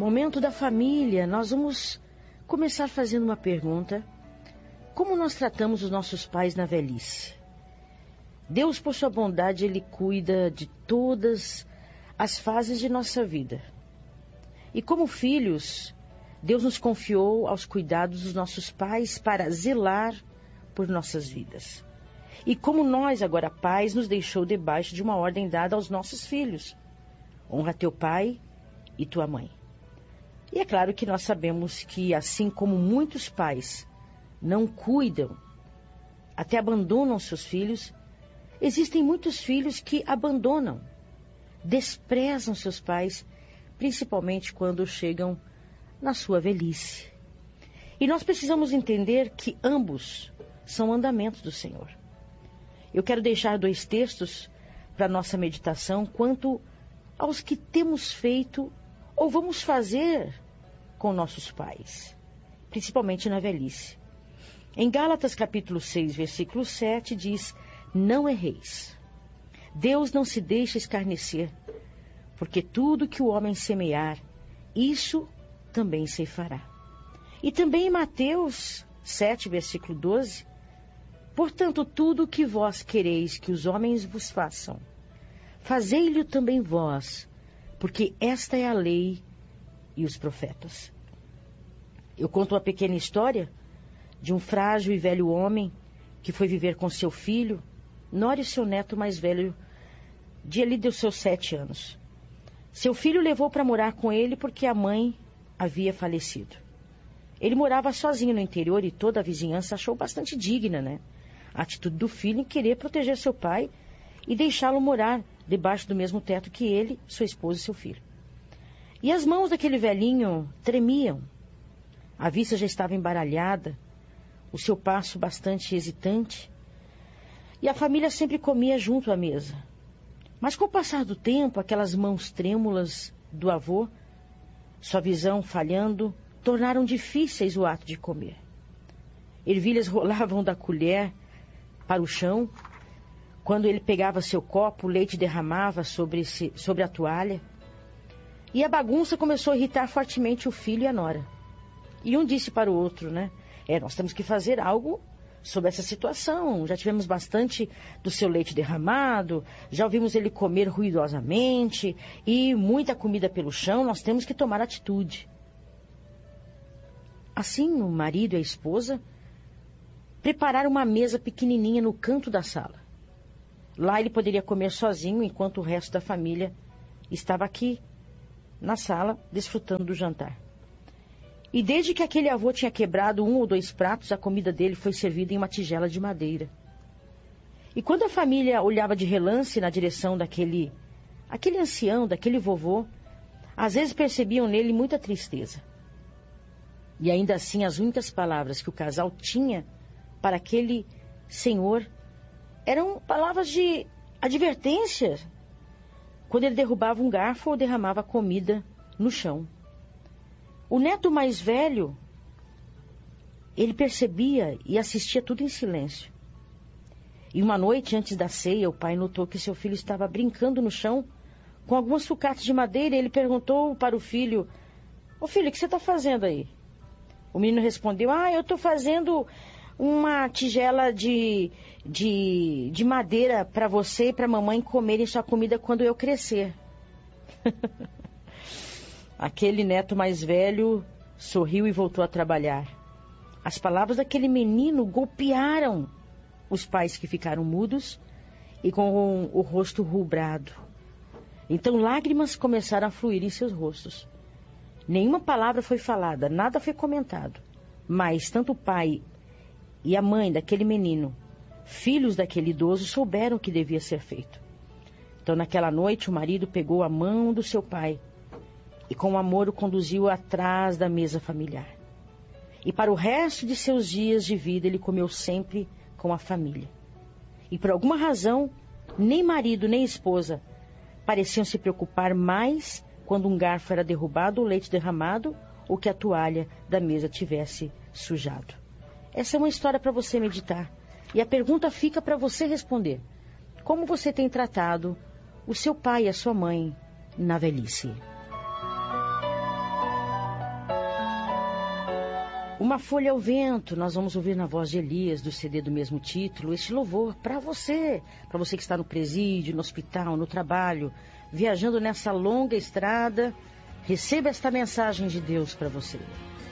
momento da família, nós vamos começar fazendo uma pergunta. Como nós tratamos os nossos pais na velhice? Deus, por sua bondade, Ele cuida de todas as fases de nossa vida. E como filhos, Deus nos confiou aos cuidados dos nossos pais para zelar por nossas vidas. E como nós, agora pais, nos deixou debaixo de uma ordem dada aos nossos filhos. Honra teu pai e tua mãe. E é claro que nós sabemos que, assim como muitos pais não cuidam, até abandonam seus filhos, existem muitos filhos que abandonam, desprezam seus pais, principalmente quando chegam na sua velhice. E nós precisamos entender que ambos são mandamentos do Senhor. Eu quero deixar 2 textos para a nossa meditação quanto aos que temos feito ou vamos fazer com nossos pais, principalmente na velhice. Em Gálatas capítulo 6, versículo 7, diz: não erreis. Deus não se deixa escarnecer, porque tudo que o homem semear, isso também ceifará. E também em Mateus 7, versículo 12, portanto, tudo o que vós quereis que os homens vos façam, fazei-lhe também vós, porque esta é a lei e os profetas. Eu conto uma pequena história de um frágil e velho homem que foi viver com seu filho, Nora e seu neto mais velho, de ali dos seus 7 anos. Seu filho levou para morar com ele porque a mãe havia falecido. Ele morava sozinho no interior e toda a vizinhança achou bastante digna, né? A atitude do filho em querer proteger seu pai e deixá-lo morar debaixo do mesmo teto que ele, sua esposa e seu filho. E as mãos daquele velhinho tremiam. A vista já estava embaralhada, o seu passo bastante hesitante. E a família sempre comia junto à mesa. Mas com o passar do tempo, aquelas mãos trêmulas do avô, sua visão falhando, tornaram difíceis o ato de comer. Ervilhas rolavam da colher para o chão. Quando ele pegava seu copo, o leite derramava sobre a toalha. E a bagunça começou a irritar fortemente o filho e a nora. E um disse para o outro, né? Nós temos que fazer algo sobre essa situação. Já tivemos bastante do seu leite derramado, já ouvimos ele comer ruidosamente e muita comida pelo chão, nós temos que tomar atitude. Assim, o marido e a esposa prepararam uma mesa pequenininha no canto da sala. Lá ele poderia comer sozinho, enquanto o resto da família estava aqui na sala, desfrutando do jantar. E desde que aquele avô tinha quebrado 1 ou 2 pratos, a comida dele foi servida em uma tigela de madeira. E quando a família olhava de relance na direção daquele ancião, daquele vovô, às vezes percebiam nele muita tristeza. E ainda assim, as únicas palavras que o casal tinha para aquele senhor eram palavras de advertência, quando ele derrubava um garfo ou derramava comida no chão. O neto mais velho, ele percebia e assistia tudo em silêncio. E uma noite antes da ceia, o pai notou que seu filho estava brincando no chão com algumas sucatas de madeira e ele perguntou para o filho: ô filho, o que você está fazendo aí? O menino respondeu: eu estou fazendo uma tigela de madeira para você e para a mamãe comerem sua comida quando eu crescer. Aquele neto mais velho sorriu e voltou a trabalhar. As palavras daquele menino golpearam os pais, que ficaram mudos e com o rosto rubrado. Então lágrimas começaram a fluir em seus rostos. Nenhuma palavra foi falada, nada foi comentado. Mas tanto o pai e a mãe daquele menino, filhos daquele idoso, souberam o que devia ser feito. Então naquela noite o marido pegou a mão do seu pai e com amor o conduziu atrás da mesa familiar. E para o resto de seus dias de vida ele comeu sempre com a família. E por alguma razão, nem marido nem esposa pareciam se preocupar mais quando um garfo era derrubado, o leite derramado, ou que a toalha da mesa tivesse sujado. Essa é uma história para você meditar. E a pergunta fica para você responder: como você tem tratado o seu pai e a sua mãe na velhice? Uma folha ao vento, nós vamos ouvir na voz de Elias, do CD do mesmo título, este louvor para você que está no presídio, no hospital, no trabalho, viajando nessa longa estrada, receba esta mensagem de Deus para você.